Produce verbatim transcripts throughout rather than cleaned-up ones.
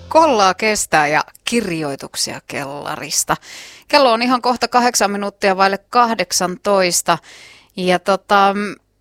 Kollaa kestää ja kirjoituksia kellarista. Kello on ihan kohta kahdeksan minuuttia vaille kahdeksantoista. Ja tota,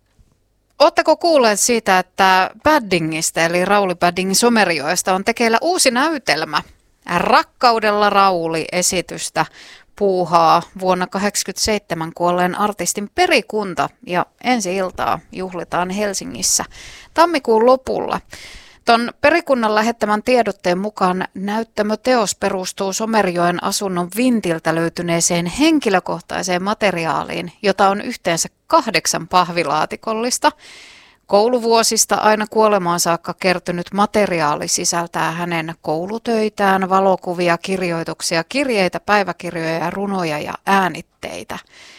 ootteko kuulleet siitä, että Paddingista eli Rauli Paddingin Somerjoesta on tekeillä uusi näytelmä? Rakkaudella Rauli-esitystä puuhaa vuonna tuhatyhdeksänsataakahdeksankymmentäseitsemän kuolleen artistin perikunta ja ensi-iltaa juhlitaan Helsingissä tammikuun lopulla. Ton perikunnan lähettämän tiedotteen mukaan näyttämöteos perustuu Somerjoen asunnon vintiltä löytyneeseen henkilökohtaiseen materiaaliin, jota on yhteensä kahdeksan pahvilaatikollista. Kouluvuosista aina kuolemaan saakka kertynyt materiaali sisältää hänen koulutöitään, valokuvia, kirjoituksia, kirjeitä, päiväkirjoja, runoja ja äänitteitä.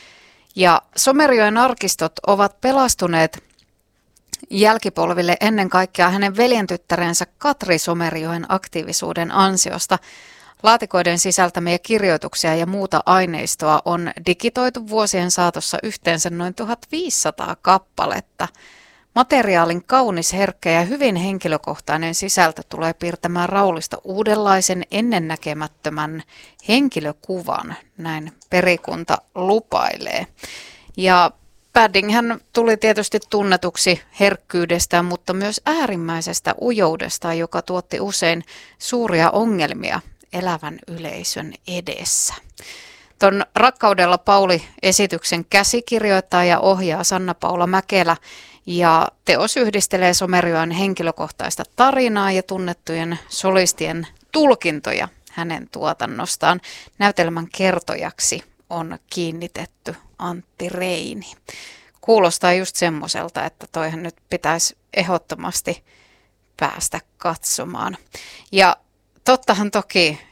Ja Somerjoen arkistot ovat pelastuneet jälkipolville ennen kaikkea hänen veljentyttärensä Katri Somerjoen aktiivisuuden ansiosta. Laatikoiden sisältämiä kirjoituksia ja muuta aineistoa on digitoitu vuosien saatossa yhteensä noin tuhatviisisataa kappaletta. Materiaalin kaunis, herkkä ja hyvin henkilökohtainen sisältö tulee piirtämään Raulista uudenlaisen ennennäkemättömän henkilökuvan, näin perikunta lupailee. Ja Padding hän tuli tietysti tunnetuksi herkkyydestään, mutta myös äärimmäisestä ujoudesta, joka tuotti usein suuria ongelmia elävän yleisön edessä. Ton Rakkaudella Pauli-esityksen käsikirjoittaa ja ohjaa Sanna-Paula Mäkelä, ja teos yhdistelee Somerjoen henkilökohtaista tarinaa ja tunnettujen solistien tulkintoja hänen tuotannostaan. Näytelmän kertojaksi on kiinnitetty Antti Reini. Kuulostaa just semmoiselta, että toihan nyt pitäisi ehdottomasti päästä katsomaan. Ja tottahan toki